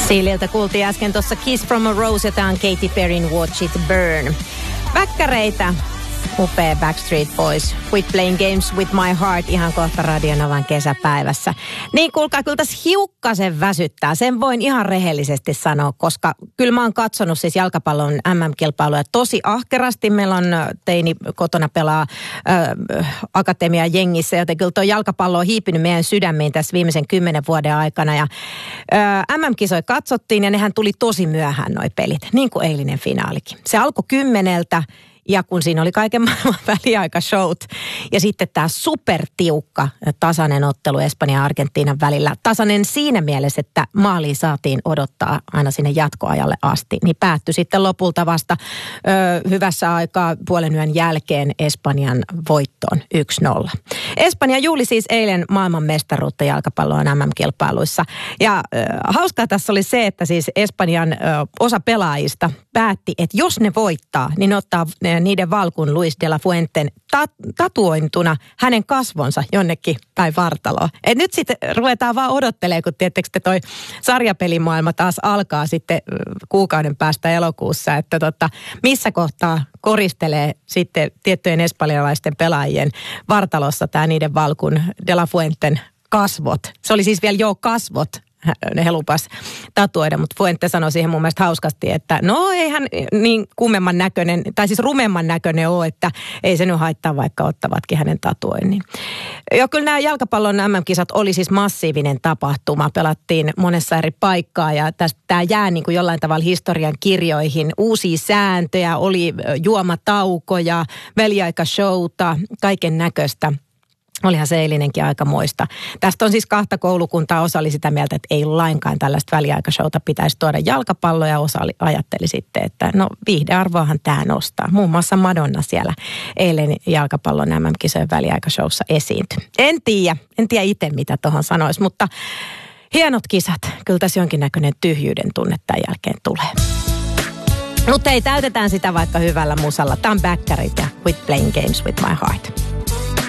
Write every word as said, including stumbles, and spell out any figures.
Siililtä kuultiin äsken tuossa Kiss from a Rose, jota on Katy Perryn Watch It Burn. Väkkäreitä, upea Backstreet Boys, Quit Playing Games with My Heart, ihan kohta Radionovan kesäpäivässä. Niin kuulkaa, kyllä tässä hiukkasen väsyttää, sen voin ihan rehellisesti sanoa, koska kyllä mä oon katsonut siis jalkapallon M M-kilpailuja tosi ahkerasti. Meillä on teini kotona pelaa äh, akatemia jengissä, joten kyllä tuo jalkapallo on hiipinyt meidän sydämiin tässä viimeisen kymmenen vuoden aikana. Ja äh, M M-kisoja katsottiin ja nehän tuli tosi myöhään noi pelit, niin kuin eilinen finaalikin. Se alkoi kymmeneltä. Ja kun siinä oli kaiken maailman väliaikashowt ja sitten tämä supertiukka tasainen ottelu Espanjan ja Argentiinan välillä. Tasainen siinä mielessä, että maaliin saatiin odottaa aina sinne jatkoajalle asti. Niin päättyi sitten lopulta vasta ö, hyvässä aikaa puolen yön jälkeen Espanjan voittoon yksi nolla. Espanja juhli siis eilen maailman mestaruutta jalkapallon M M-kilpailuissa. Ja ö, hauskaa tässä oli se, että siis Espanjan ö, osa pelaajista päätti, että jos ne voittaa, niin ne ottaa niiden valkun Luis de la Fuenten tat- tatuointuna hänen kasvonsa jonnekin päin vartaloa. Et nyt sitten ruvetaan vaan odottelemaan, kun tietysti toi sarjapelimaailma taas alkaa sitten kuukauden päästä elokuussa, että tota, missä kohtaa koristelee sitten tiettyjen espanjalaisten pelaajien vartalossa tämä niiden valkun de la Fuenten kasvot. Se oli siis vielä joo kasvot. He lupas tatuoida, mutta Fuente sanoi siihen mun mielestä hauskasti, että no ei hän niin kummemman näköinen, tai siis rumemman näköinen ole, että ei se nyt haittaa, vaikka ottavatkin hänen tatuoinnin. Ja kyllä nämä jalkapallon M M-kisat oli siis massiivinen tapahtuma. Pelattiin monessa eri paikkaa ja tästä tämä jää niin kuin jollain tavalla historian kirjoihin. Uusia sääntöjä, oli juomataukoja, väliaikashowta, kaiken näköistä. Olihan se eilinenkin aikamoista. Tästä on siis kahta koulukuntaa. Osa oli sitä mieltä, että ei lainkaan tällaista väliaikashowta pitäisi tuoda jalkapalloa. Ja osa oli, ajatteli sitten, että no viihdearvoahan tämä nostaa. Muun muassa Madonna siellä eilen jalkapallon M M-kisojen väliaikashowssa esiintyi. En tiedä, en tiedä itse mitä tuohon sanoisi, mutta hienot kisat. Kyllä tässä jonkinnäköinen tyhjyyden tunne tämän jälkeen tulee. Mutta ei, täytetään sitä vaikka hyvällä musalla. Tämä on Bäkkärit ja Quit Playing Games with My Heart.